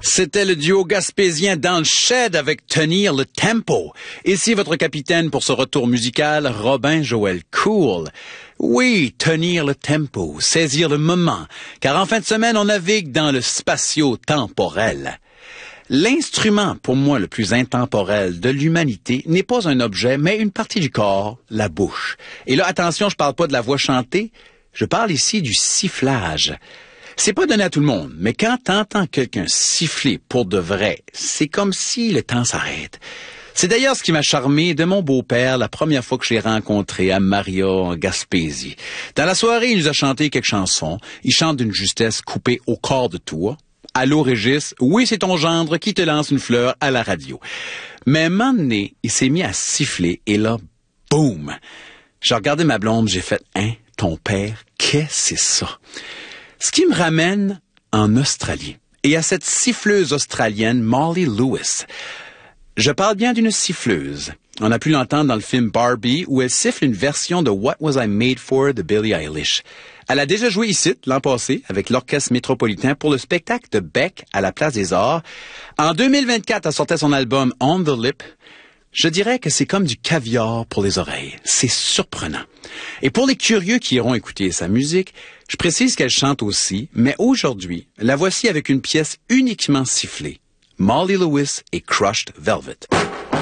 C'était le duo gaspésien dans le shed avec Tenir le tempo. Ici votre capitaine pour ce retour musical, Robin Joël Cool. Oui, tenir le tempo, saisir le moment, car en fin de semaine, on navigue dans le spatio-temporel. L'instrument, pour moi, le plus intemporel de l'humanité n'est pas un objet, mais une partie du corps, la bouche. Et là, attention, je parle pas de la voix chantée, je parle ici du sifflage. C'est pas donné à tout le monde, mais quand t'entends quelqu'un siffler pour de vrai, c'est comme si le temps s'arrête. C'est d'ailleurs ce qui m'a charmé de mon beau-père la première fois que je l'ai rencontré à Maria en Gaspésie. Dans la soirée, il nous a chanté quelques chansons. Il chante d'une justesse coupée au quart de tour. Allô Régis, oui c'est ton gendre qui te lance une fleur à la radio. Mais un moment donné, il s'est mis à siffler et là, boum! J'ai regardé ma blonde, j'ai fait « Hein, ton père, qu'est-ce que c'est ça? » Ce qui me ramène en Australie et à cette siffleuse australienne Molly Lewis. Je parle bien d'une siffleuse. On a pu l'entendre dans le film Barbie où elle siffle une version de What Was I Made For de Billie Eilish. Elle a déjà joué ici l'an passé avec l'Orchestre Métropolitain pour le spectacle de Beck à la Place des Arts. En 2024, elle sortait son album On the Lip. Je dirais que c'est comme du caviar pour les oreilles. C'est surprenant. Et pour les curieux qui iront écouter sa musique, je précise qu'elle chante aussi, mais aujourd'hui, la voici avec une pièce uniquement sifflée. Molly Lewis et Crushed Velvet.